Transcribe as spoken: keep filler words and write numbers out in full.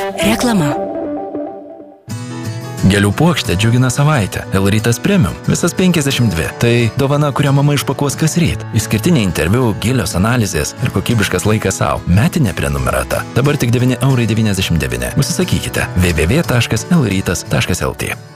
Reklama. Gėlių puokštė džiugina savaitę. L-rytas Premium. Visas penkiasdešimt dvi. Tai dovana, kurią mama išpakuos kas ryt. Išskirtiniai interviu, gilios analizės ir kokybiškas laikas savo. Metinė prenumerata. Dabar tik devyni eurai devyniasdešimt devyni. Užsisakykite. w w w taškas l rytas taškas l t.